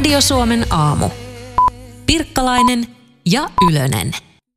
Radio Suomen aamu. Pirkkalainen ja Ylönen.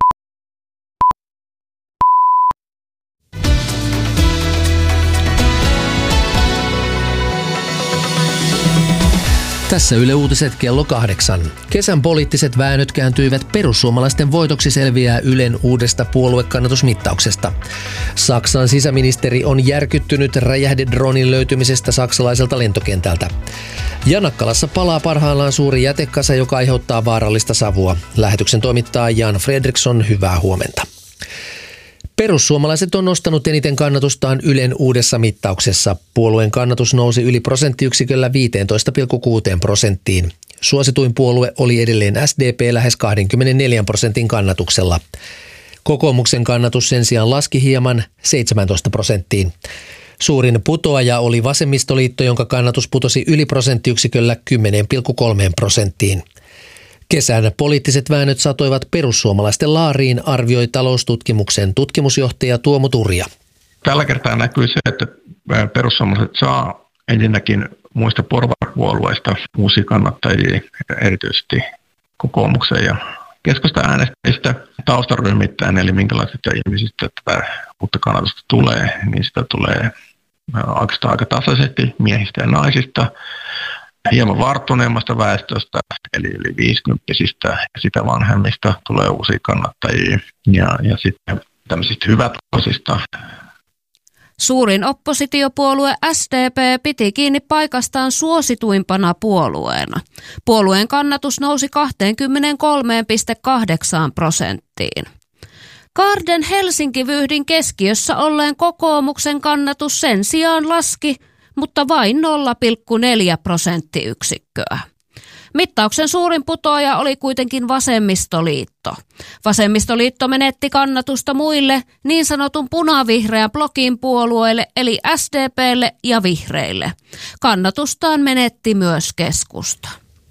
Tässä Yle Uutiset kello 8. Kesän poliittiset väännöt kääntyivät perussuomalaisten voitoksi, selviää Ylen uudesta puoluekannatusmittauksesta. Saksan sisäministeri on järkyttynyt räjähdedronin löytymisestä saksalaiselta lentokentältä. Janakkalassa palaa parhaillaan suuri jätekasa, joka aiheuttaa vaarallista savua. Lähetyksen toimittaa Jan Fredriksson, hyvää huomenta. Perussuomalaiset on nostanut eniten kannatustaan Ylen uudessa mittauksessa. Puolueen kannatus nousi yli prosenttiyksiköllä 15,6%. Suosituin puolue oli edelleen SDP lähes 24% kannatuksella. Kokoomuksen kannatus sen sijaan laski hieman 17%. Suurin putoaja oli Vasemmistoliitto, jonka kannatus putosi yli prosenttiyksiköllä 10,3%. Kesän poliittiset väännöt satoivat perussuomalaisten laariin, arvioi Taloustutkimuksen tutkimusjohtaja Tuomo Turja. Tällä kertaa näkyy se, että perussuomalaiset saa ensinnäkin muista porvaripuolueista uusia kannattajia, erityisesti kokoomuksen ja keskustan äänestäjistä taustaryhmittäin, eli minkälaisista ihmisistä tätä uutta kannatusta tulee, niin sitä tulee aika tasaisesti miehistä ja naisista, hieman varttuneemmasta väestöstä, eli yli 50-sistä ja sitä vanhemmista tulee uusia kannattajia ja sitten tämmöisistä hyvätuloisista. Suurin oppositiopuolue SDP piti kiinni paikastaan suosituimpana puolueena. Puolueen kannatus nousi 23,8%. Kaarden Helsinki-vyhdin keskiössä olleen kokoomuksen kannatus sen sijaan laski, mutta vain 0,4 prosenttiyksikköä. Mittauksen suurin putoaja oli kuitenkin Vasemmistoliitto. Vasemmistoliitto menetti kannatusta muille niin sanotun punavihreän blokin puolueille eli SDP:lle ja vihreille. Kannatustaan menetti myös keskusta.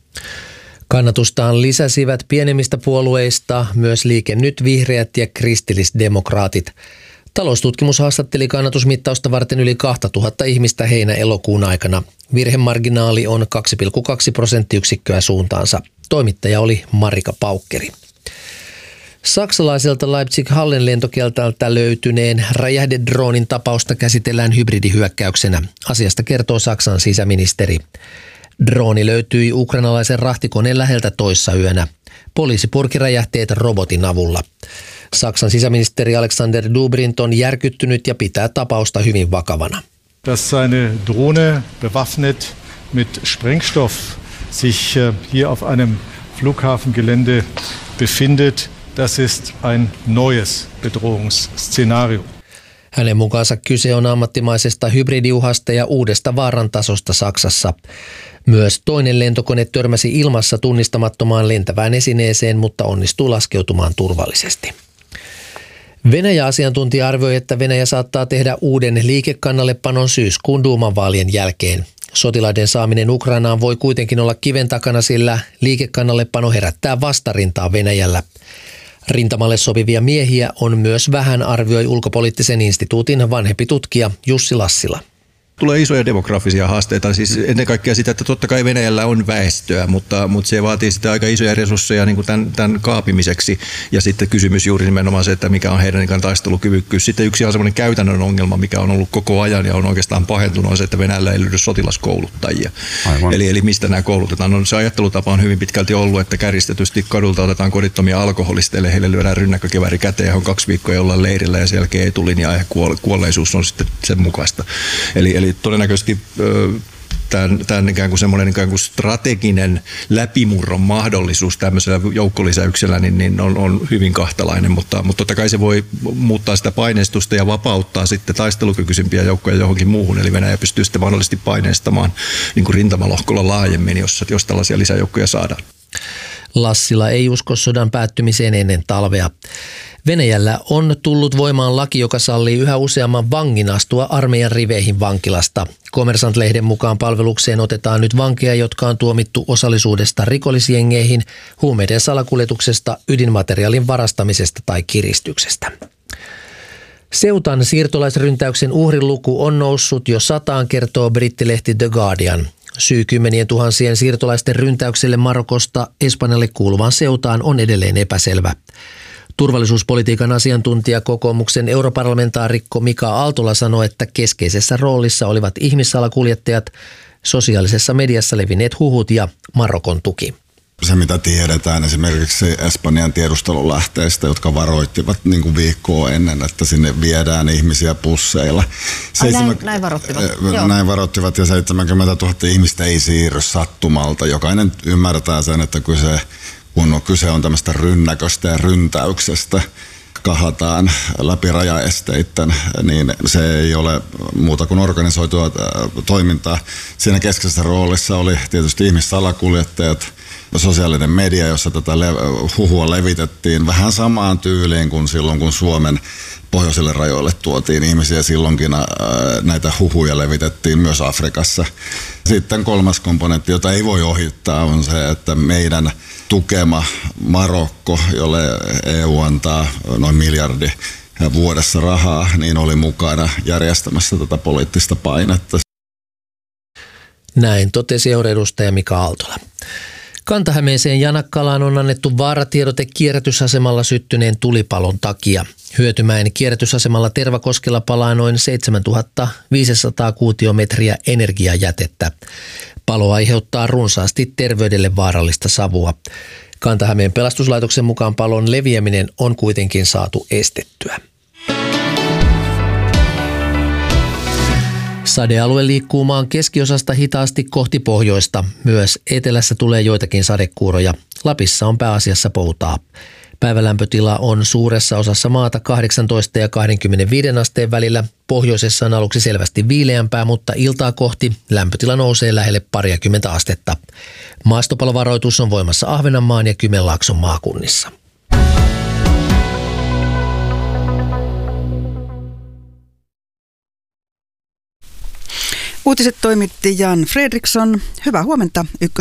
Kannatustaan lisäsivät pienemmistä puolueista myös Liike Nyt, Vihreät ja kristillisdemokraatit. Taloustutkimus haastatteli kannatusmittausta varten yli 2000 ihmistä heinä-elokuun aikana. Virhemarginaali on 2,2 prosenttiyksikköä suuntaansa. Toimittaja oli Marika Paukkeri. Saksalaiselta Leipzig-Hallen lentokentältä löytyneen räjähdedronin tapausta käsitellään hybridihyökkäyksenä. Asiasta kertoo Saksan sisäministeri. Droni löytyi ukrainalaisen rahtikoneen läheltä toissayönä. Poliisi purki räjähteet robotin avulla. Saksan sisäministeri Alexander Dobrindt on järkyttynyt ja pitää tapausta hyvin vakavana. Dass seine Drohne bewaffnet mit Sprengstoff sich hier auf einem Flughafengelände befindet, das ist ein neues Bedrohungsszenario. Hänen mukaansa kyse on ammattimaisesta hybridiuhasta ja uudesta vaaran tasosta Saksassa. Myös toinen lentokone törmäsi ilmassa tunnistamattomaan lentävään esineeseen, mutta onnistui laskeutumaan turvallisesti. Venäjä-asiantuntija arvioi, että Venäjä saattaa tehdä uuden liikekannallepanon syyskuun duuman vaalien jälkeen. Sotilaiden saaminen Ukrainaan voi kuitenkin olla kiven takana, sillä liikekannallepano herättää vastarintaa Venäjällä. Rintamalle sopivia miehiä on myös vähän, arvioi Ulkopoliittisen instituutin vanhempi tutkija Jussi Lassila. Tulee isoja demografisia haasteita, siis ennen kaikkea sitä, että totta kai Venäjällä on väestöä, mutta se vaatii sitä aika isoja resursseja niin kuin tämän kaapimiseksi. Ja sitten kysymys juuri nimenomaan se, että mikä on heidän taistelukyvykkyys. Sitten yksi ihan semmoinen käytännön ongelma, mikä on ollut koko ajan ja on oikeastaan pahentunut, on se, että Venäjällä ei löydy sotilaskouluttajia. Eli mistä nämä koulutetaan? No, se ajattelutapa on hyvin pitkälti ollut, että kärjistetysti kadulta otetaan kodittomia alkoholisteille, heille lyödään rynnäkkökivääri käteen ja on 2 viikkoa ollaan leirillä ja sen jälkeen etulinja ja kuolleisuus on sitten sen mukaista. Eli todennäköisesti tämän ikään kuin semmoinen ikään kuin strateginen läpimurron mahdollisuus tämmöisellä joukkolisäyksellä niin on hyvin kahtalainen, mutta totta kai se voi muuttaa sitä paineistusta ja vapauttaa sitten taistelukykyisempiä joukkoja johonkin muuhun, eli Venäjä pystyy sitten mahdollisesti paineistamaan niin kuin rintamalohkolla laajemmin, jos tällaisia lisäjoukkoja saadaan. Lassila ei usko sodan päättymiseen ennen talvea. Venäjällä on tullut voimaan laki, joka sallii yhä useamman vangin astua armeijan riveihin vankilasta. Kommersant-lehden mukaan palvelukseen otetaan nyt vankeja, jotka on tuomittu osallisuudesta rikollisjengeihin, huumeiden salakuljetuksesta, ydinmateriaalin varastamisesta tai kiristyksestä. Ceutan siirtolaisryntäyksen uhriluku on noussut jo 100, kertoo brittilehti The Guardian. Syy 10 000 siirtolaisten ryntäykselle Marokosta Espanjalle kuuluvaan Ceutaan on edelleen epäselvä. Turvallisuuspolitiikan asiantuntija kokoomuksen europarlamentaarikko Mika Aaltola sanoi, että keskeisessä roolissa olivat ihmissalakuljettajat, sosiaalisessa mediassa levinneet huhut ja Marokon tuki. Se, mitä tiedetään esimerkiksi Espanjan tiedustelulähteistä, jotka varoittivat niin kuin viikkoa ennen, että sinne viedään ihmisiä busseilla. Näin varoittivat. Näin varoittivat ja 70 000 ihmistä ei siirry sattumalta. Jokainen ymmärtää sen, että kun kyse on tämmöistä rynnäköstä ja ryntäyksestä, kahataan läpi rajaesteitten, niin se ei ole muuta kuin organisoitua toimintaa. Siinä keskeisessä roolissa oli tietysti ihmissalakuljettajat, sosiaalinen media, jossa tätä huhua levitettiin vähän samaan tyyliin kuin silloin, kun Suomen pohjoisille rajoille tuotiin ihmisiä. Silloinkin näitä huhuja levitettiin myös Afrikassa. Sitten kolmas komponentti, jota ei voi ohittaa, on se, että meidän tukema Marokko, jolle EU antaa noin miljardi vuodessa rahaa, niin oli mukana järjestämässä tätä poliittista painetta. Näin totesi edustaja Mika Aaltola. Kanta-Hämeeseen Janakkalaan on annettu vaaratiedote kierrätysasemalla syttyneen tulipalon takia. Hyötymäen kierrätysasemalla Tervakoskella palaa noin 7500 kuutiometriä energiajätettä. Palo aiheuttaa runsaasti terveydelle vaarallista savua. Kanta-Hämeen pelastuslaitoksen mukaan palon leviäminen on kuitenkin saatu estettyä. Sadealue liikkuu maan keskiosasta hitaasti kohti pohjoista. Myös etelässä tulee joitakin sadekuuroja. Lapissa on pääasiassa poutaa. Päivälämpötila on suuressa osassa maata 18 ja 25 asteen välillä. Pohjoisessa on aluksi selvästi viileämpää, mutta iltaa kohti lämpötila nousee lähelle 20 astetta. Maastopalovaroitus on voimassa Ahvenanmaan ja Kymenlaakson maakunnissa. Uutiset toimitti Jan Fredriksson. Hyvää huomenta.